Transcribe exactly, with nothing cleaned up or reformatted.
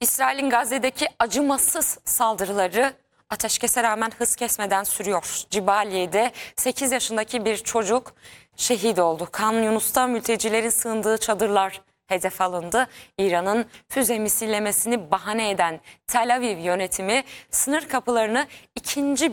İsrail'in Gazze'deki acımasız saldırıları ateşkese rağmen hız kesmeden sürüyor. Cibaliye'de sekiz yaşındaki bir çocuk şehit oldu. Kan Yunus'ta mültecilerin sığındığı çadırlar hedef alındı. İran'ın füze misillemesini bahane eden Tel Aviv yönetimi sınır kapılarını ikinci